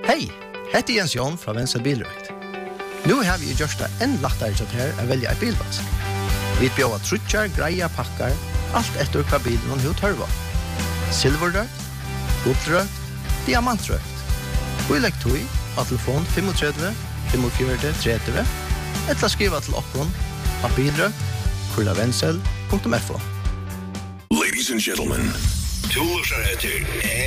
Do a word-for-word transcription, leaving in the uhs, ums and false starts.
Hej, hette Jens Jon fra Venstre Bilrøkt. Nu har vi gjort det enn lettere til her å velge et bilvask. Vi bjør trutjar, greia, pakkar, alt etter hva bilen hun tørver. Silverrøkt, gullrøkt, diamantrøkt. Og i lektor av telefon fem tre fem fire tre tre eller skriva til okkon av bilrøkt, kurlavensel punktum f o. Ladies and gentlemen, to look at